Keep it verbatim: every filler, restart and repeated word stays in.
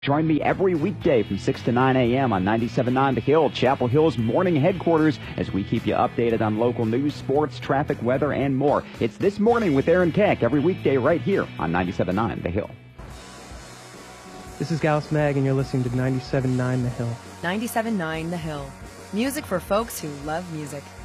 Join me every weekday from six to nine a.m. on ninety-seven point nine The Hill, Chapel Hill's morning headquarters, as we keep you updated on local news, sports, traffic, weather, and more. It's This Morning with Aaron Keck every weekday right here on ninety-seven point nine The Hill. This is Gallus Mag, and you're listening to ninety-seven point nine The Hill. ninety-seven point nine The Hill. Music for folks who love music.